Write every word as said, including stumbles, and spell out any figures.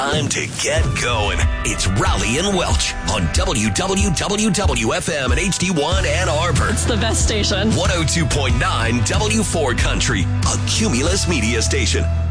time to get going. It's Rowley and Welch on W W W W F M and H D one Ann Arbor. It's the best station. one oh two point nine W four Country, a Cumulus media station.